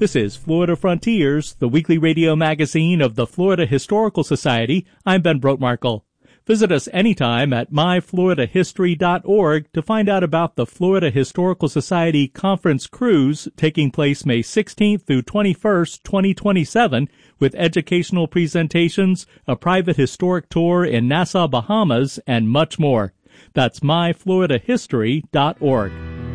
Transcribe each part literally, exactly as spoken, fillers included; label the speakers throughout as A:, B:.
A: This is Florida Frontiers, the weekly radio magazine of the Florida Historical Society. I'm Ben Brotmarkle. Visit us anytime at my florida history dot org to find out about the Florida Historical Society Conference Cruise taking place May sixteenth through twenty-first, twenty twenty-seven, with educational presentations, a private historic tour in Nassau, Bahamas, and much more. That's my florida history dot org.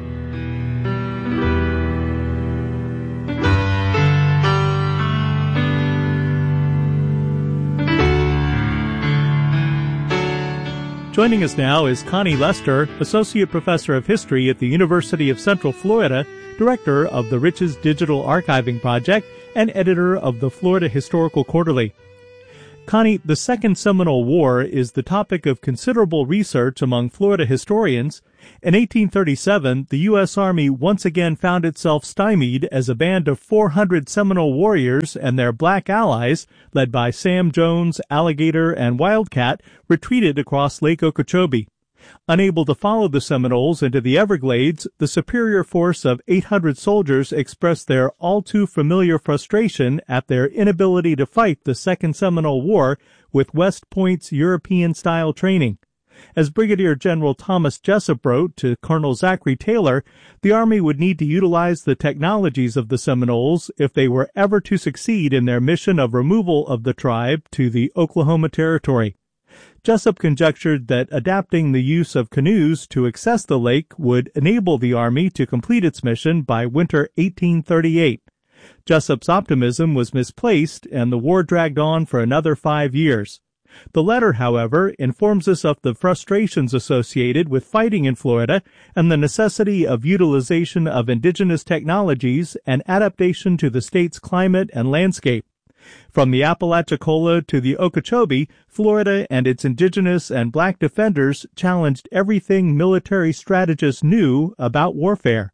A: Joining us now is Connie Lester, Associate Professor of History at the University of Central Florida, Director of the Riches Digital Archiving Project, and Editor of the Florida Historical Quarterly. Connie, the Second Seminole War is the topic of considerable research among Florida historians. In eighteen thirty-seven, the U S. Army once again found itself stymied as a band of four hundred Seminole warriors and their black allies, led by Sam Jones, Alligator, and Wildcat, retreated across Lake Okeechobee. Unable to follow the Seminoles into the Everglades, the superior force of eight hundred soldiers expressed their all-too-familiar frustration at their inability to fight the Second Seminole War with West Point's European-style training. As Brigadier General Thomas Jessup wrote to Colonel Zachary Taylor, the Army would need to utilize the technologies of the Seminoles if they were ever to succeed in their mission of removal of the tribe to the Oklahoma Territory. Jessup conjectured that adapting the use of canoes to access the lake would enable the Army to complete its mission by winter eighteen thirty-eight. Jessup's optimism was misplaced, and the war dragged on for another five years. The letter, however, informs us of the frustrations associated with fighting in Florida and the necessity of utilization of indigenous technologies and adaptation to the state's climate and landscape. From the Apalachicola to the Okeechobee, Florida and its indigenous and black defenders challenged everything military strategists knew about warfare.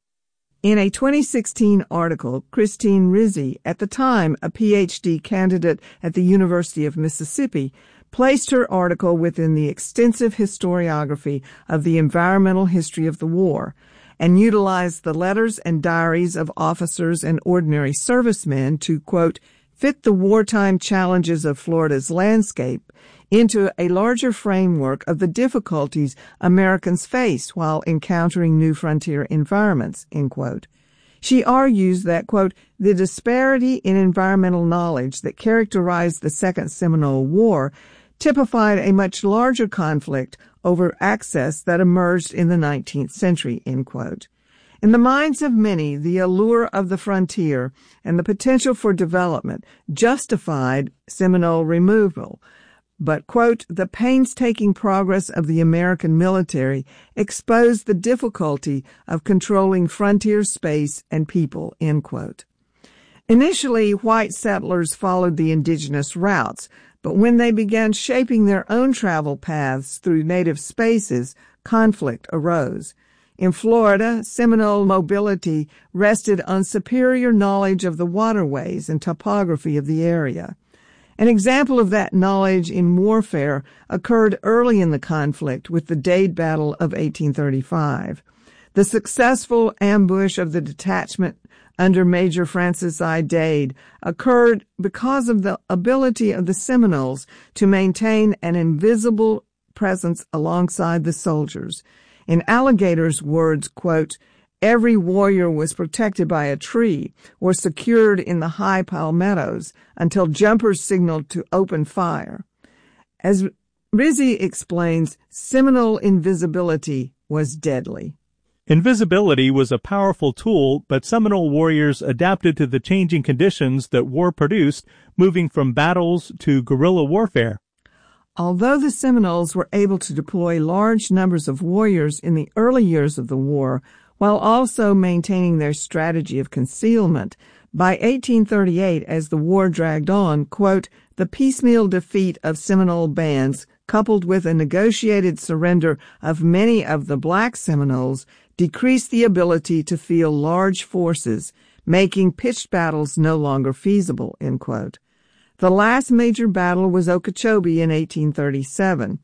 B: In a twenty sixteen article, Christine Rizzi, at the time a P H D candidate at the University of Mississippi, placed her article within the extensive historiography of the environmental history of the war, and utilized the letters and diaries of officers and ordinary servicemen to, quote, fit the wartime challenges of Florida's landscape into a larger framework of the difficulties Americans face while encountering new frontier environments, end quote. She argues that, quote, the disparity in environmental knowledge that characterized the Second Seminole War typified a much larger conflict over access that emerged in the nineteenth century, end quote. In the minds of many, the allure of the frontier and the potential for development justified Seminole removal. But, quote, the painstaking progress of the American military exposed the difficulty of controlling frontier space and people, end quote. Initially, white settlers followed the indigenous routes, but when they began shaping their own travel paths through native spaces, conflict arose. In Florida, Seminole mobility rested on superior knowledge of the waterways and topography of the area. An example of that knowledge in warfare occurred early in the conflict with the Dade Battle of eighteen thirty-five. The successful ambush of the detachment under Major Francis I. Dade occurred because of the ability of the Seminoles to maintain an invisible presence alongside the soldiers. In Alligator's words, quote, every warrior was protected by a tree or secured in the high palmettos until jumpers signaled to open fire. As Rizzi explains, Seminole invisibility was deadly.
A: Invisibility was a powerful tool, but Seminole warriors adapted to the changing conditions that war produced, moving from battles to guerrilla warfare.
B: Although the Seminoles were able to deploy large numbers of warriors in the early years of the war, while also maintaining their strategy of concealment, by eighteen thirty-eight, as the war dragged on, quote, the piecemeal defeat of Seminole bands, coupled with a negotiated surrender of many of the black Seminoles, decreased the ability to field large forces, making pitched battles no longer feasible, end quote. The last major battle was Okeechobee in eighteen thirty-seven.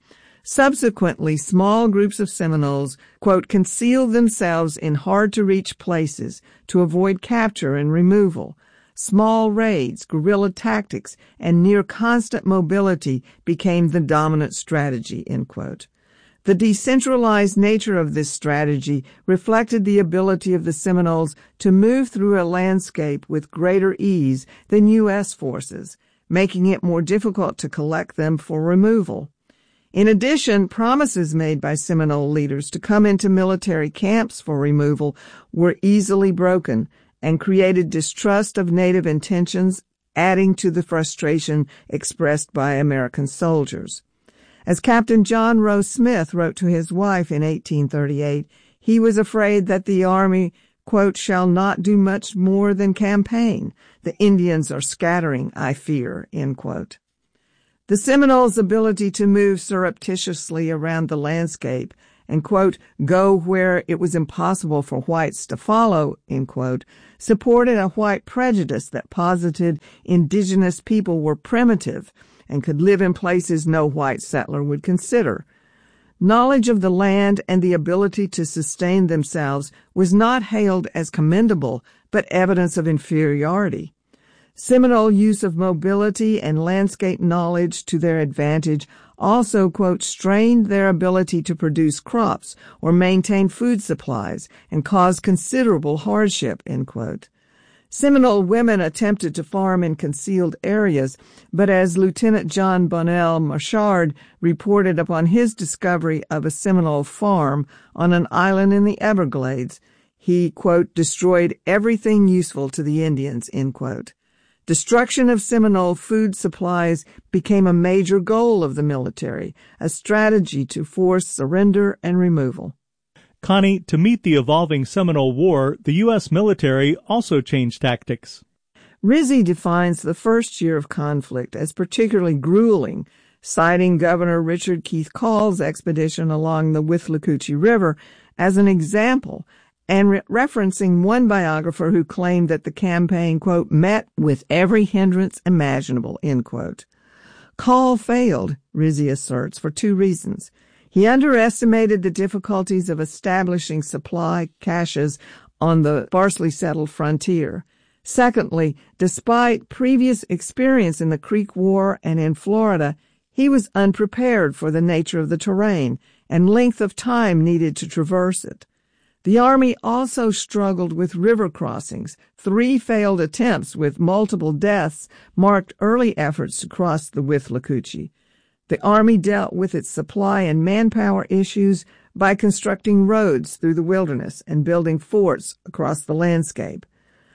B: Subsequently, small groups of Seminoles, quote, concealed themselves in hard-to-reach places to avoid capture and removal. Small raids, guerrilla tactics, and near-constant mobility became the dominant strategy, end quote. The decentralized nature of this strategy reflected the ability of the Seminoles to move through a landscape with greater ease than U S forces, making it more difficult to collect them for removal. In addition, promises made by Seminole leaders to come into military camps for removal were easily broken and created distrust of Native intentions, adding to the frustration expressed by American soldiers. As Captain John Roe Smith wrote to his wife in eighteen thirty-eight, he was afraid that the Army, quote, shall not do much more than campaign. The Indians are scattering, I fear, end quote. The Seminoles' ability to move surreptitiously around the landscape and, quote, go where it was impossible for whites to follow, end quote, supported a white prejudice that posited indigenous people were primitive and could live in places no white settler would consider. Knowledge of the land and the ability to sustain themselves was not hailed as commendable, but evidence of inferiority. Seminole use of mobility and landscape knowledge to their advantage also, quote, strained their ability to produce crops or maintain food supplies and caused considerable hardship, end quote. Seminole women attempted to farm in concealed areas, but as Lieutenant John Bonnell Marchard reported upon his discovery of a Seminole farm on an island in the Everglades, he, quote, destroyed everything useful to the Indians, end quote. Destruction of Seminole food supplies became a major goal of the military, a strategy to force surrender and removal.
A: Connie, to meet the evolving Seminole War, the U S military also changed tactics.
B: Rizzi defines the first year of conflict as particularly grueling, citing Governor Richard Keith Call's expedition along the Withlacoochee River as an example, and re- referencing one biographer who claimed that the campaign, quote, met with every hindrance imaginable, end quote. Call failed, Rizzi asserts, for two reasons. He underestimated the difficulties of establishing supply caches on the sparsely settled frontier. Secondly, despite previous experience in the Creek War and in Florida, he was unprepared for the nature of the terrain and length of time needed to traverse it. The Army also struggled with river crossings. Three failed attempts with multiple deaths marked early efforts to cross the Withlacoochee. The Army dealt with its supply and manpower issues by constructing roads through the wilderness and building forts across the landscape.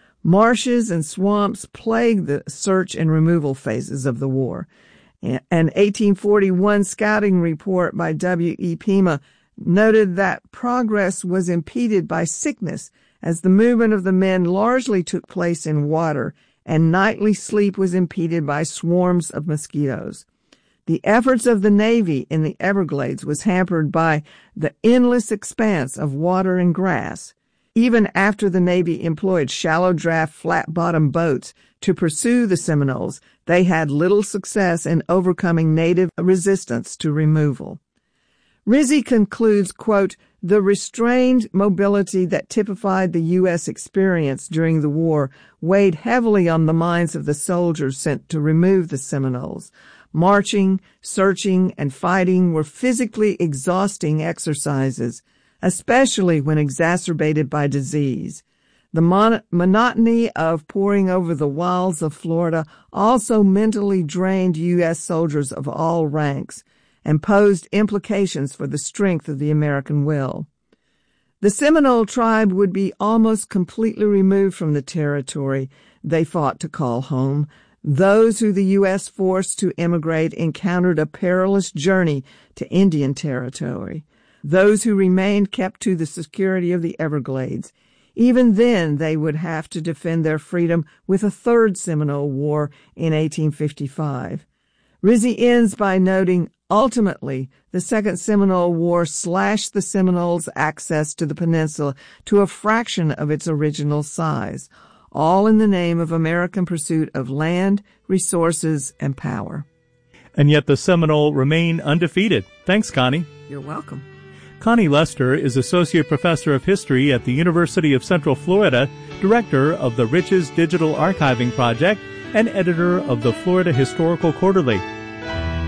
B: Marshes and swamps plagued the search and removal phases of the war. An eighteen forty-one scouting report by W E Pima noted that progress was impeded by sickness as the movement of the men largely took place in water and nightly sleep was impeded by swarms of mosquitoes. The efforts of the Navy in the Everglades was hampered by the endless expanse of water and grass. Even after the Navy employed shallow draft flat-bottom boats to pursue the Seminoles, they had little success in overcoming native resistance to removal. Rizzi concludes, quote, the restrained mobility that typified the U S experience during the war weighed heavily on the minds of the soldiers sent to remove the Seminoles. Marching, searching, and fighting were physically exhausting exercises, especially when exacerbated by disease. The mon- monotony of poring over the wilds of Florida also mentally drained U S soldiers of all ranks and posed implications for the strength of the American will. The Seminole tribe would be almost completely removed from the territory they fought to call home. Those who the U S forced to emigrate encountered a perilous journey to Indian territory. Those who remained kept to the security of the Everglades. Even then, they would have to defend their freedom with a third Seminole War in eighteen fifty-five. Rizzi ends by noting, ultimately, the Second Seminole War slashed the Seminoles' access to the peninsula to a fraction of its original size, all in the name of American pursuit of land, resources, and power.
A: And yet the Seminole remain undefeated. Thanks, Connie.
B: You're welcome.
A: Connie Lester is Associate Professor of History at the University of Central Florida, Director of the Riches Digital Archiving Project, and editor of the Florida Historical Quarterly.